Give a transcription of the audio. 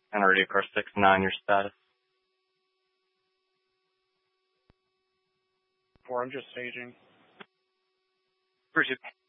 And radio car 6-9, your status. 4, I'm just staging. Appreciate it.